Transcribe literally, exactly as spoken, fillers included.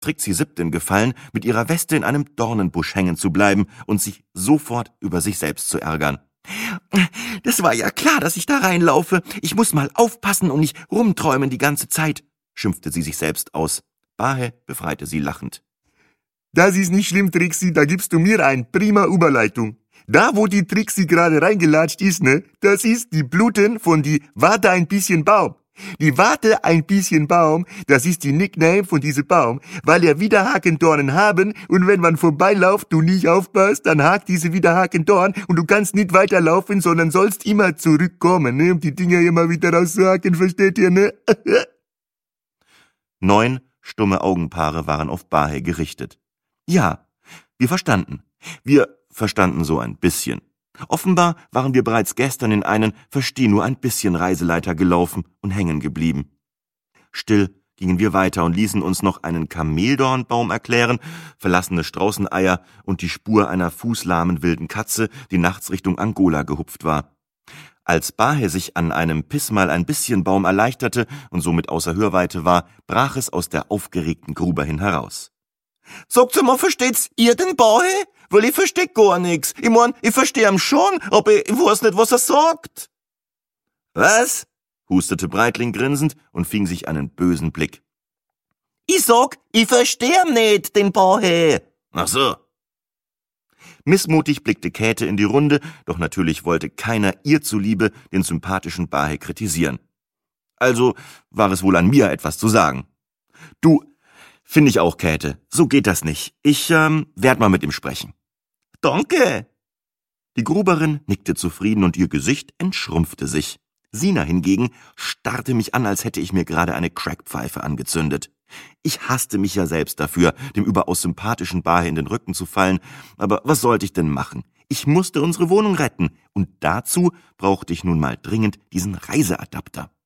Trixie siebten gefallen, mit ihrer Weste in einem Dornenbusch hängen zu bleiben und sich sofort über sich selbst zu ärgern. »Das war ja klar, dass ich da reinlaufe. Ich muss mal aufpassen und nicht rumträumen die ganze Zeit«, schimpfte sie sich selbst aus. Bahe befreite sie lachend. »Das ist nicht schlimm, Trixie, da gibst du mir ein. Prima Überleitung. Da, wo die Trixie gerade reingelatscht ist, ne, das ist die Bluten von die Warte ein bisschen Baum. Die Warte ein bisschen Baum, das ist die Nickname von diesem Baum, weil er Widerhakendornen haben und wenn man vorbeiläuft, du nicht aufpasst, dann hakt diese Widerhakendorn und du kannst nicht weiterlaufen, sondern sollst immer zurückkommen, ne, um die Dinger immer wieder rauszuhaken, versteht ihr, ne? Neun stumme Augenpaare waren auf Bahe gerichtet. Ja, wir verstanden. Wir verstanden so ein bisschen. Offenbar waren wir bereits gestern in einen Versteh nur ein bisschen Reiseleiter gelaufen und hängen geblieben. Still gingen wir weiter und ließen uns noch einen Kameldornbaum erklären, verlassene Straußeneier und die Spur einer fußlahmen wilden Katze, die nachts Richtung Angola gehupft war. Als Bahe sich an einem Pissmal ein bisschen Baum erleichterte und somit außer Hörweite war, brach es aus der aufgeregten Gruberin heraus. »Sagt's mal, versteht's ihr den Bahe? Weil ich versteh gar nix. Ich mein, ich versteh ihn schon, aber ich weiß nicht, was er sagt.« »Was?«, hustete Breitling grinsend und fing sich einen bösen Blick. »Ich sag, ich versteh ihn nicht, den Bahe.« »Ach so.« Missmutig blickte Käthe in die Runde, doch natürlich wollte keiner ihr zuliebe den sympathischen Bahe kritisieren. Also war es wohl an mir, etwas zu sagen. »Du, finde ich auch, Käthe, so geht das nicht. Ich ähm, werd mal mit ihm sprechen.« »Danke.« Die Gruberin nickte zufrieden und ihr Gesicht entschrumpfte sich. Sina hingegen starrte mich an, als hätte ich mir gerade eine Crackpfeife angezündet. Ich hasste mich ja selbst dafür, dem überaus sympathischen Bahe in den Rücken zu fallen, aber was sollte ich denn machen? Ich musste unsere Wohnung retten, und dazu brauchte ich nun mal dringend diesen Reiseadapter.